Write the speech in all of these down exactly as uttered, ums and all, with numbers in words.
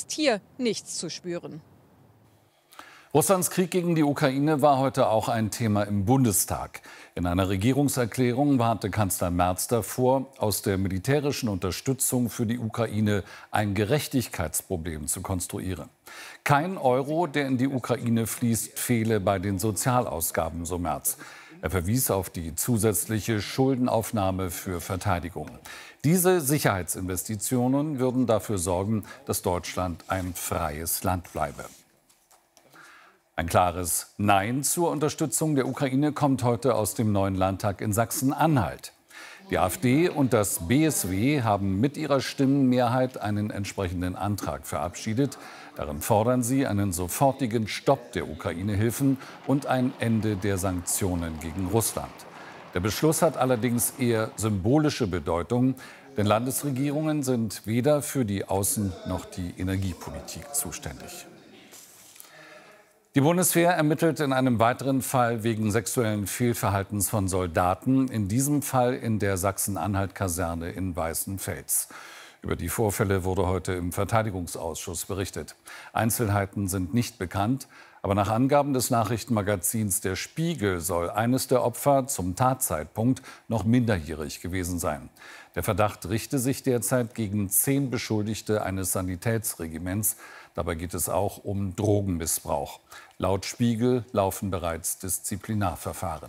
ist hier nichts zu spüren. Russlands Krieg gegen die Ukraine war heute auch ein Thema im Bundestag. In einer Regierungserklärung warnte Kanzler Merz davor, aus der militärischen Unterstützung für die Ukraine ein Gerechtigkeitsproblem zu konstruieren. Kein Euro, der in die Ukraine fließt, fehle bei den Sozialausgaben, so Merz. Er verwies auf die zusätzliche Schuldenaufnahme für Verteidigung. Diese Sicherheitsinvestitionen würden dafür sorgen, dass Deutschland ein freies Land bleibe. Ein klares Nein zur Unterstützung der Ukraine kommt heute aus dem neuen Landtag in Sachsen-Anhalt. Die AfD und das B S W haben mit ihrer Stimmenmehrheit einen entsprechenden Antrag verabschiedet. Darin fordern sie einen sofortigen Stopp der Ukraine-Hilfen und ein Ende der Sanktionen gegen Russland. Der Beschluss hat allerdings eher symbolische Bedeutung, denn Landesregierungen sind weder für die Außen- noch die Energiepolitik zuständig. Die Bundeswehr ermittelt in einem weiteren Fall wegen sexuellen Fehlverhaltens von Soldaten, in diesem Fall in der Sachsen-Anhalt-Kaserne in Weißenfels. Über die Vorfälle wurde heute im Verteidigungsausschuss berichtet. Einzelheiten sind nicht bekannt, aber nach Angaben des Nachrichtenmagazins Der Spiegel soll eines der Opfer zum Tatzeitpunkt noch minderjährig gewesen sein. Der Verdacht richte sich derzeit gegen zehn Beschuldigte eines Sanitätsregiments. Dabei geht es auch um Drogenmissbrauch. Laut Spiegel laufen bereits Disziplinarverfahren.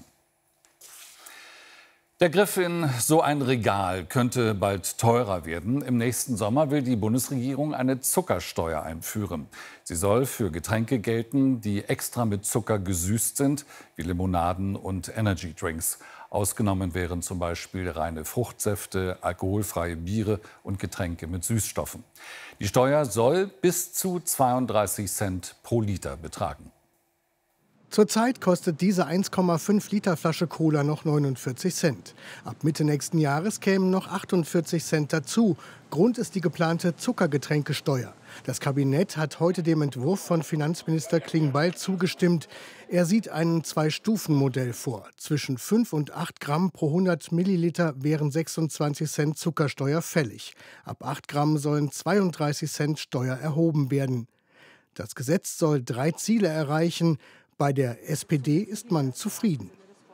Der Griff in so ein Regal könnte bald teurer werden. Im nächsten Sommer will die Bundesregierung eine Zuckersteuer einführen. Sie soll für Getränke gelten, die extra mit Zucker gesüßt sind, wie Limonaden und Energydrinks. Ausgenommen wären zum Beispiel reine Fruchtsäfte, alkoholfreie Biere und Getränke mit Süßstoffen. Die Steuer soll bis zu zweiunddreißig Cent pro Liter betragen. Zurzeit kostet diese eins Komma fünf Liter Flasche Cola noch neunundvierzig Cent. Ab Mitte nächsten Jahres kämen noch achtundvierzig Cent dazu. Grund ist die geplante Zuckergetränkesteuer. Das Kabinett hat heute dem Entwurf von Finanzminister Klingbeil zugestimmt. Er sieht ein Zwei-Stufen-Modell vor. Zwischen fünf und acht Gramm pro hundert Milliliter wären sechsundzwanzig Cent Zuckersteuer fällig. Ab acht Gramm sollen zweiunddreißig Cent Steuer erhoben werden. Das Gesetz soll drei Ziele erreichen. Bei der S P D ist man zufrieden.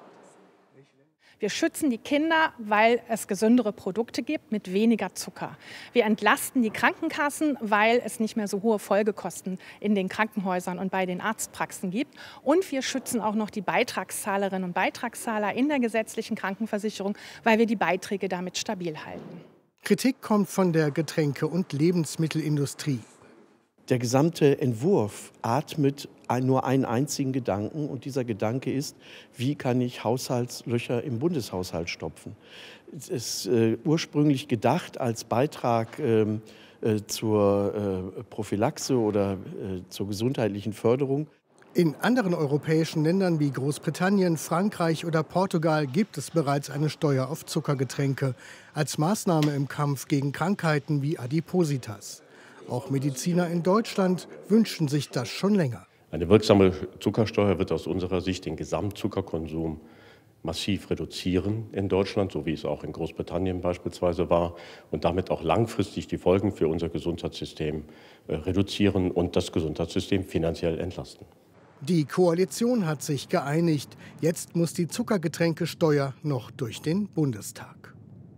Wir schützen die Kinder, weil es gesündere Produkte gibt mit weniger Zucker. Wir entlasten die Krankenkassen, weil es nicht mehr so hohe Folgekosten in den Krankenhäusern und bei den Arztpraxen gibt. Und wir schützen auch noch die Beitragszahlerinnen und Beitragszahler in der gesetzlichen Krankenversicherung, weil wir die Beiträge damit stabil halten. Kritik kommt von der Getränke- und Lebensmittelindustrie. Der gesamte Entwurf atmet nur einen einzigen Gedanken, und dieser Gedanke ist, wie kann ich Haushaltslöcher im Bundeshaushalt stopfen. Es ist äh, ursprünglich gedacht als Beitrag äh, äh, zur äh, Prophylaxe oder äh, zur gesundheitlichen Förderung. In anderen europäischen Ländern wie Großbritannien, Frankreich oder Portugal gibt es bereits eine Steuer auf Zuckergetränke als Maßnahme im Kampf gegen Krankheiten wie Adipositas. Auch Mediziner in Deutschland wünschen sich das schon länger. Eine wirksame Zuckersteuer wird aus unserer Sicht den Gesamtzuckerkonsum massiv reduzieren in Deutschland, so wie es auch in Großbritannien beispielsweise war, und damit auch langfristig die Folgen für unser Gesundheitssystem reduzieren und das Gesundheitssystem finanziell entlasten. Die Koalition hat sich geeinigt. Jetzt muss die Zuckergetränkesteuer noch durch den Bundestag.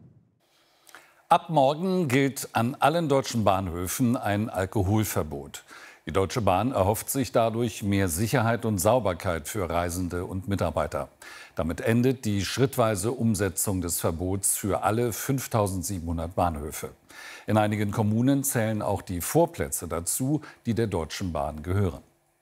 Ab morgen gilt an allen deutschen Bahnhöfen ein Alkoholverbot. Die Deutsche Bahn erhofft sich dadurch mehr Sicherheit und Sauberkeit für Reisende und Mitarbeiter. Damit endet die schrittweise Umsetzung des Verbots für alle fünftausendsiebenhundert Bahnhöfe. In einigen Kommunen zählen auch die Vorplätze dazu, die der Deutschen Bahn gehören.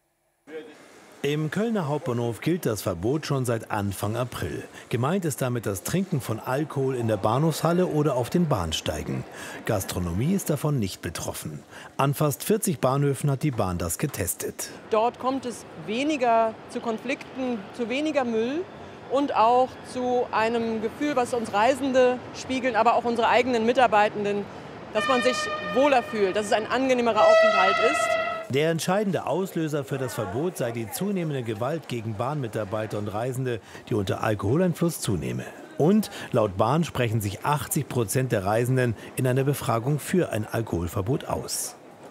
Im Kölner Hauptbahnhof gilt das Verbot schon seit Anfang April. Gemeint ist damit das Trinken von Alkohol in der Bahnhofshalle oder auf den Bahnsteigen. Gastronomie ist davon nicht betroffen. An fast vierzig Bahnhöfen hat die Bahn das getestet. Dort kommt es weniger zu Konflikten, zu weniger Müll und auch zu einem Gefühl, was uns Reisende spiegeln, aber auch unsere eigenen Mitarbeitenden, dass man sich wohler fühlt, dass es ein angenehmerer Aufenthalt ist. Der entscheidende Auslöser für das Verbot sei die zunehmende Gewalt gegen Bahnmitarbeiter und Reisende, die unter Alkoholeinfluss zunehme. Und laut Bahn sprechen sich achtzig Prozent der Reisenden in einer Befragung für ein Alkoholverbot aus.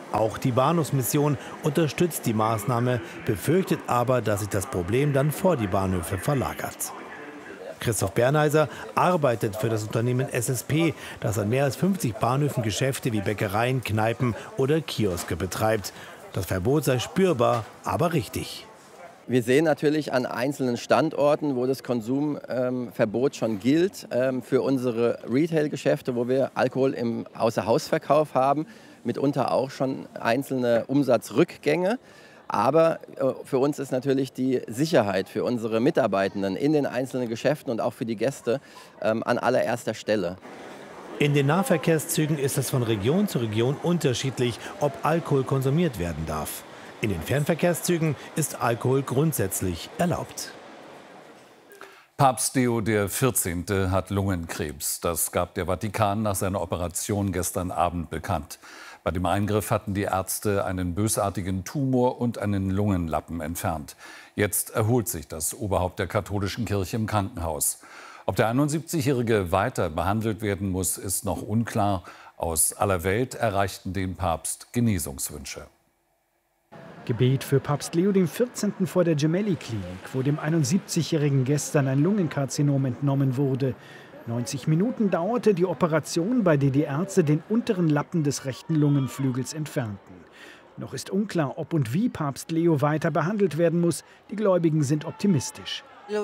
Auch die Bahnhofsmission unterstützt die Maßnahme, befürchtet aber, dass sich das Problem dann vor die Bahnhöfe verlagert. Christoph Bernheiser arbeitet für das Unternehmen S S P, das an mehr als fünfzig Bahnhöfen Geschäfte wie Bäckereien, Kneipen oder Kioske betreibt. Das Verbot sei spürbar, aber richtig. Wir sehen natürlich an einzelnen Standorten, wo das Konsumverbot ähm, schon gilt, ähm, für unsere Retail-Geschäfte, wo wir Alkohol im Außerhausverkauf haben, mitunter auch schon einzelne Umsatzrückgänge. Aber äh, für uns ist natürlich die Sicherheit für unsere Mitarbeitenden in den einzelnen Geschäften und auch für die Gäste ähm, an allererster Stelle. In den Nahverkehrszügen ist es von Region zu Region unterschiedlich, ob Alkohol konsumiert werden darf. In den Fernverkehrszügen ist Alkohol grundsätzlich erlaubt. Papst Leo der vierzehnte hat Lungenkrebs. Das gab der Vatikan nach seiner Operation gestern Abend bekannt. Bei dem Eingriff hatten die Ärzte einen bösartigen Tumor und einen Lungenlappen entfernt. Jetzt erholt sich das Oberhaupt der katholischen Kirche im Krankenhaus. Ob der einundsiebzigjährige weiter behandelt werden muss, ist noch unklar. Aus aller Welt erreichten den Papst Genesungswünsche. Gebet für Papst Leo der vierzehnte vor der Gemelli-Klinik, wo dem einundsiebzigjährigen gestern ein Lungenkarzinom entnommen wurde. neunzig Minuten dauerte die Operation, bei der die Ärzte den unteren Lappen des rechten Lungenflügels entfernten. Noch ist unklar, ob und wie Papst Leo weiter behandelt werden muss. Die Gläubigen sind optimistisch.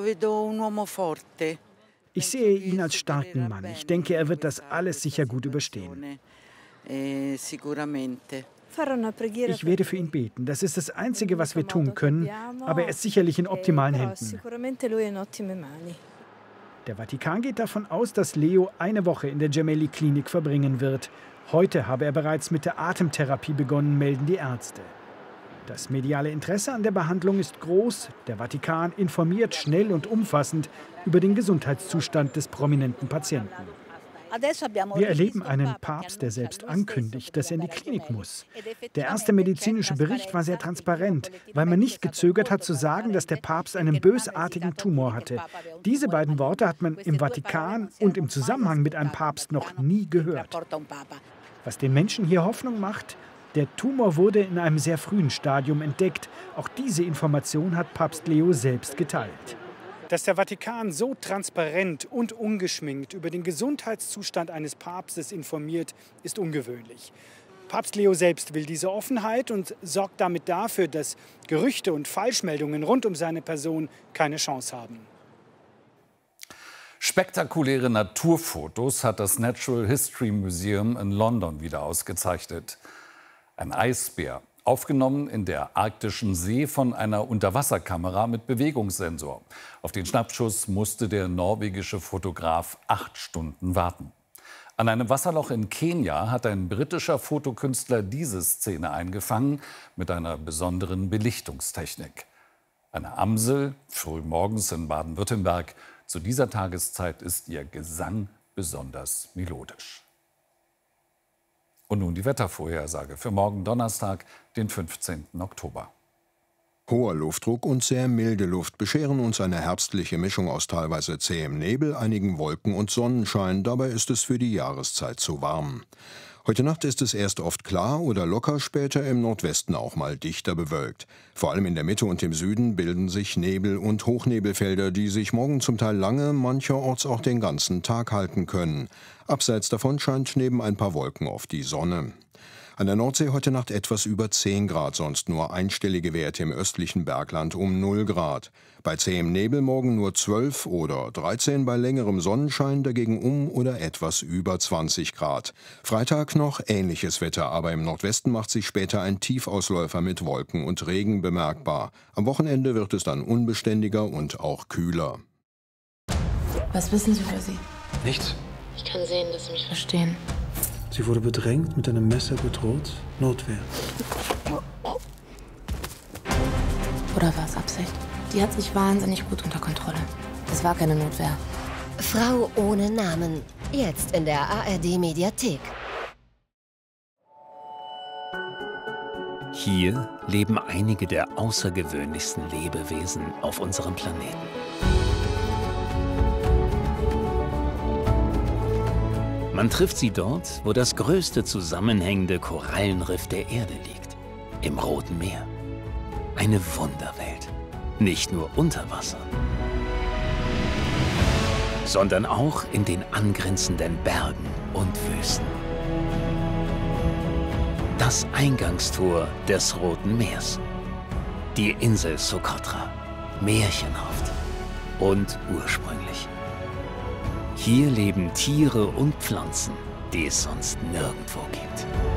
Ich sehe ihn als starken Mann. Ich denke, er wird das alles sicher gut überstehen. Ich werde für ihn beten. Das ist das Einzige, was wir tun können. Aber er ist sicherlich in optimalen Händen. Der Vatikan geht davon aus, dass Leo eine Woche in der Gemelli-Klinik verbringen wird. Heute habe er bereits mit der Atemtherapie begonnen, melden die Ärzte. Das mediale Interesse an der Behandlung ist groß. Der Vatikan informiert schnell und umfassend über den Gesundheitszustand des prominenten Patienten. Wir erleben einen Papst, der selbst ankündigt, dass er in die Klinik muss. Der erste medizinische Bericht war sehr transparent, weil man nicht gezögert hat zu sagen, dass der Papst einen bösartigen Tumor hatte. Diese beiden Worte hat man im Vatikan und im Zusammenhang mit einem Papst noch nie gehört. Was den Menschen hier Hoffnung macht: Der Tumor wurde in einem sehr frühen Stadium entdeckt. Auch diese Information hat Papst Leo selbst geteilt. Dass der Vatikan so transparent und ungeschminkt über den Gesundheitszustand eines Papstes informiert, ist ungewöhnlich. Papst Leo selbst will diese Offenheit und sorgt damit dafür, dass Gerüchte und Falschmeldungen rund um seine Person keine Chance haben. Spektakuläre Naturfotos hat das Natural History Museum in London wieder ausgezeichnet. Ein Eisbär, aufgenommen in der arktischen See von einer Unterwasserkamera mit Bewegungssensor. Auf den Schnappschuss musste der norwegische Fotograf acht Stunden warten. An einem Wasserloch in Kenia hat ein britischer Fotokünstler diese Szene eingefangen mit einer besonderen Belichtungstechnik. Eine Amsel, frühmorgens in Baden-Württemberg. Zu dieser Tageszeit ist ihr Gesang besonders melodisch. Und nun die Wettervorhersage für morgen Donnerstag, den fünfzehnten Oktober. Hoher Luftdruck und sehr milde Luft bescheren uns eine herbstliche Mischung aus teilweise zähem Nebel, einigen Wolken und Sonnenschein. Dabei ist es für die Jahreszeit zu warm. Heute Nacht ist es erst oft klar oder locker, später im Nordwesten auch mal dichter bewölkt. Vor allem in der Mitte und im Süden bilden sich Nebel- und Hochnebelfelder, die sich morgen zum Teil lange, mancherorts auch den ganzen Tag halten können. Abseits davon scheint neben ein paar Wolken oft die Sonne. An der Nordsee heute Nacht etwas über zehn Grad, sonst nur einstellige Werte im östlichen Bergland um null Grad. Bei zähem Nebel morgen nur zwölf oder dreizehn, bei längerem Sonnenschein dagegen um oder etwas über zwanzig Grad. Freitag noch ähnliches Wetter, aber im Nordwesten macht sich später ein Tiefausläufer mit Wolken und Regen bemerkbar. Am Wochenende wird es dann unbeständiger und auch kühler. Was wissen Sie über sie? Nichts. Ich kann sehen, dass Sie mich verstehen. Sie wurde bedrängt, mit einem Messer bedroht. Notwehr. Oder war es Absicht? Die hat sich wahnsinnig gut unter Kontrolle. Es war keine Notwehr. Frau ohne Namen. Jetzt in der A R D-Mediathek. Hier leben einige der außergewöhnlichsten Lebewesen auf unserem Planeten. Man trifft sie dort, wo das größte zusammenhängende Korallenriff der Erde liegt, im Roten Meer. Eine Wunderwelt, nicht nur unter Wasser, sondern auch in den angrenzenden Bergen und Wüsten. Das Eingangstor des Roten Meers. Die Insel Socotra. Märchenhaft und ursprünglich. Hier leben Tiere und Pflanzen, die es sonst nirgendwo gibt.